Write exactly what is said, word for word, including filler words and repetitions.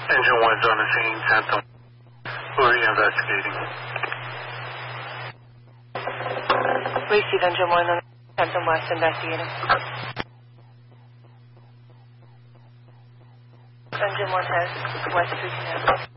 Engine one's on the scene, Phantom. Who are you investigating? Receive Engine one on Phantom West investigating. Engine one has West three two.